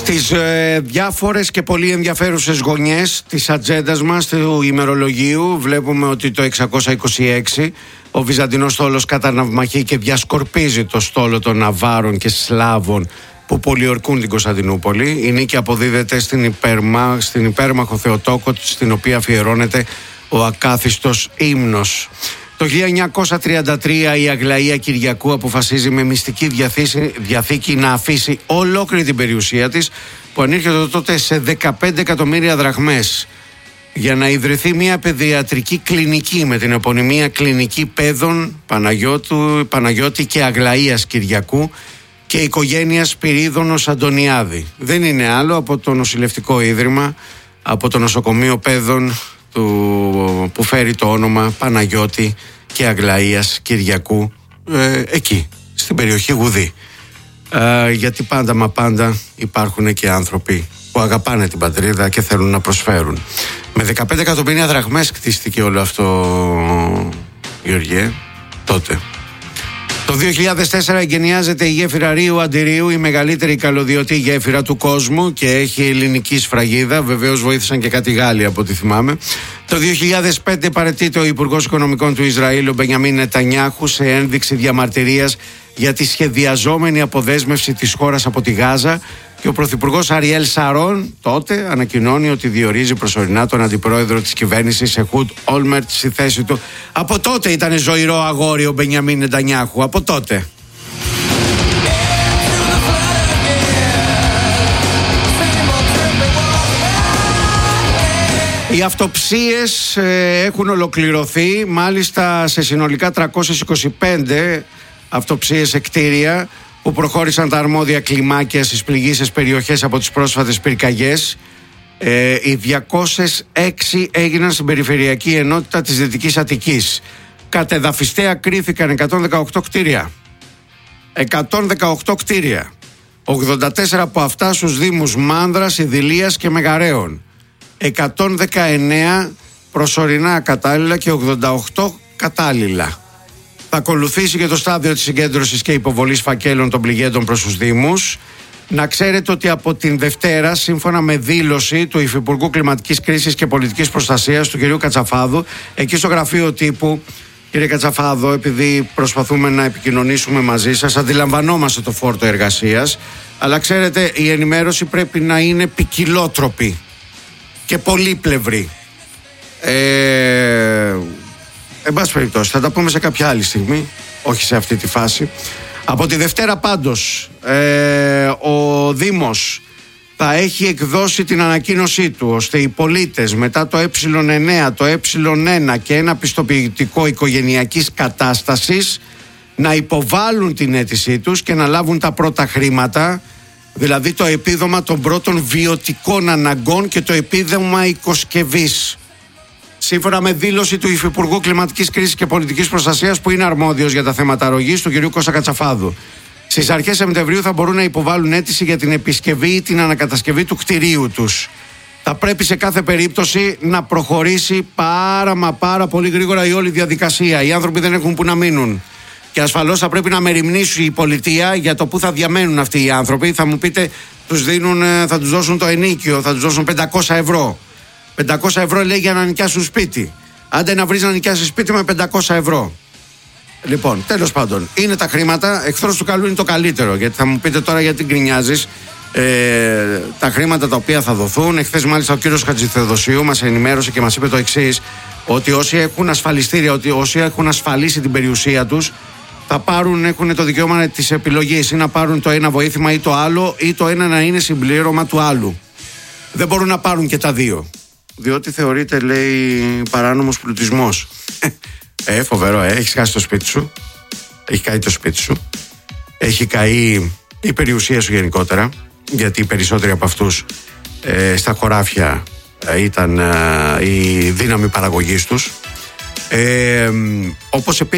Στις διάφορες και πολύ ενδιαφέρουσες γωνιές της ατζέντας μας του ημερολογίου βλέπουμε ότι το 626 ο Βυζαντινός στόλος καταναυμαχεί και διασκορπίζει το στόλο των Αβάρων και Σλάβων που πολιορκούν την Κωνσταντινούπολη. Η νίκη αποδίδεται στην υπέρμαχο Θεοτόκο, στην οποία αφιερώνεται ο ακάθιστος ύμνος. Το 1933 η Αγλαία Κυριακού αποφασίζει με μυστική διαθήκη να αφήσει ολόκληρη την περιουσία της, που ανήρχεται τότε σε 15 εκατομμύρια δραχμές, για να ιδρυθεί μια παιδιατρική κλινική με την επωνυμία Κλινική Παιδών Παναγιώτη και Αγλαΐας Κυριακού και οικογένειας Σπυρίδωνος Αντωνιάδη. Δεν είναι άλλο από το νοσηλευτικό ίδρυμα, από το νοσοκομείο παιδών που φέρει το όνομα Παναγιώτη και Αγλαΐας Κυριακού, εκεί στην περιοχή Γουδή, γιατί πάντα μα πάντα υπάρχουν και άνθρωποι που αγαπάνε την πατρίδα και θέλουν να προσφέρουν. Με 15 εκατομμύρια δραχμές κτίστηκε όλο αυτό, Γεωργέ, τότε. Το 2004 εγκαινιάζεται η γέφυρα Ρίου Αντιρίου, η μεγαλύτερη καλωδιωτή γέφυρα του κόσμου και έχει ελληνική σφραγίδα. Βεβαίως βοήθησαν και κάτι Γάλλοι από ό,τι θυμάμαι. Το 2005 παραιτείται ο Υπουργός Οικονομικών του Ισραήλ, ο Μπενιαμίν Νετανιάχου, σε ένδειξη διαμαρτυρίας για τη σχεδιαζόμενη αποδέσμευση της χώρας από τη Γάζα, και ο Πρωθυπουργός Αριέλ Σαρών τότε ανακοινώνει ότι διορίζει προσωρινά τον αντιπρόεδρο της κυβέρνησης Εχούντ Όλμερτ στη θέση του. Από τότε ήταν ζωηρό αγόρι ο Μπενιαμίν Νετανιάχου, από τότε. Οι αυτοψίες έχουν ολοκληρωθεί, μάλιστα σε συνολικά 325 αυτοψίες σε κτίρια που προχώρησαν τα αρμόδια κλιμάκια στις πληγείσες περιοχές από τις πρόσφατες πυρκαγιές. Οι 206 έγιναν στην περιφερειακή ενότητα της Δυτικής Αττικής. Κατεδαφιστέα κρίθηκαν 118 κτίρια. 118 κτίρια. 84 από αυτά στους δήμους Μάνδρας, Ιδηλίας και Μεγαρέων. 119 προσωρινά κατάλληλα και 88 κατάλληλα. Θα ακολουθήσει και το στάδιο της συγκέντρωσης και υποβολής φακέλων των πληγέντων προς τους Δήμους. Να ξέρετε ότι από την Δευτέρα, σύμφωνα με δήλωση του Υφυπουργού Κλιματικής Κρίσης και Πολιτικής Προστασίας, του κ. Κατσαφάδου, εκεί στο γραφείο τύπου, κύριε Κατσαφάδο, επειδή προσπαθούμε να επικοινωνήσουμε μαζί σας, αντιλαμβανόμαστε το φόρτο εργασίας, αλλά ξέρετε, η ενημέρωση πρέπει να είναι ποικιλότροπη και πολύπλευρη. Εν πάση περιπτώσει, θα τα πούμε σε κάποια άλλη στιγμή, όχι σε αυτή τη φάση. Από τη Δευτέρα πάντως ο Δήμος θα έχει εκδώσει την ανακοίνωσή του, ώστε οι πολίτες μετά το Ε9, το Ε1 και ένα πιστοποιητικό οικογενειακής κατάστασης να υποβάλουν την αίτησή τους και να λάβουν τα πρώτα χρήματα, δηλαδή το επίδομα των πρώτων βιωτικών αναγκών και το επίδομα οικοσκευής. Σύμφωνα με δήλωση του Υφυπουργού Κλιματικής Κρίσης και Πολιτικής Προστασίας, που είναι αρμόδιος για τα θέματα αρρωγής, του κ. Κώστα Κατσαφάδου, στις αρχές Σεπτεμβρίου θα μπορούν να υποβάλουν αίτηση για την επισκευή ή την ανακατασκευή του κτηρίου τους. Θα πρέπει σε κάθε περίπτωση να προχωρήσει πάρα πολύ γρήγορα η όλη διαδικασία. Οι άνθρωποι δεν έχουν που να μείνουν. Και ασφαλώς θα πρέπει να μεριμνήσει η πολιτεία για το που θα διαμένουν αυτοί οι άνθρωποι. Θα μου πείτε, θα τους δώσουν το ενίκιο, θα τους δώσουν 500 ευρώ. 500 ευρώ λέει για να νοικιάσουν σπίτι. Άντε να βρεις να νοικιάσεις σπίτι με 500 ευρώ. Λοιπόν, τέλος πάντων, είναι τα χρήματα. Εχθρός του καλού είναι το καλύτερο. Γιατί θα μου πείτε τώρα, γιατί γκρινιάζεις. Τα χρήματα τα οποία θα δοθούν. Εχθές, μάλιστα, ο κύριος Χατζηθεοδοσίου μας ενημέρωσε και μας είπε το εξής: ότι όσοι έχουν ασφαλιστήρια, ότι όσοι έχουν ασφαλίσει την περιουσία τους, έχουν το δικαίωμα της επιλογής, ή να πάρουν το ένα βοήθημα ή το άλλο, ή το ένα να είναι συμπλήρωμα του άλλου. Δεν μπορούν να πάρουν και τα δύο, διότι θεωρείται, λέει, παράνομος πλουτισμός. Φοβερό, έχεις χάσει το σπίτι σου, έχει καεί το σπίτι σου, έχει καεί η περιουσία σου γενικότερα, γιατί οι περισσότεροι από αυτούς στα χωράφια ήταν η δύναμη παραγωγής τους. Όπως